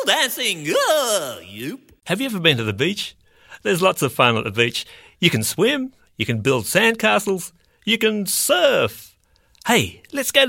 dancing. Oh, yoop. Have you ever been to the beach? There's lots of fun at the beach. You can swim, you can build sandcastles, you can surf. Hey, let's go